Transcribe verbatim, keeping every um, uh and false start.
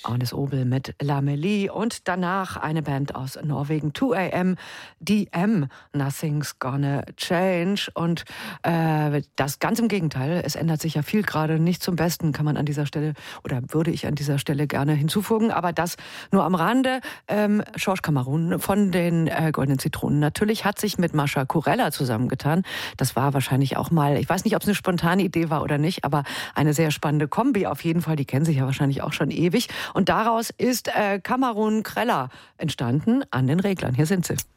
Agnes Obel mit L'Amélie und danach eine Band aus Norwegen, two A M, D M, Nothing's Gonna Change. Und äh, das ganz im Gegenteil, es ändert sich ja viel gerade nicht zum Besten, kann man an dieser Stelle oder würde ich an dieser Stelle gerne hinzufügen. Aber das nur am Rande. Ähm, Georges Cameron von den äh, Goldenen Zitronen natürlich hat sich mit Mascha Kurella zusammengetan. Das war wahrscheinlich auch mal, ich weiß nicht, ob es eine spontane Idee war oder nicht, aber eine sehr spannende Kombi auf jeden Fall. Die kennen sich ja wahrscheinlich auch schon ewig. Und daraus ist äh, Cameron Kreller entstanden an den Reglern. Hier sind sie.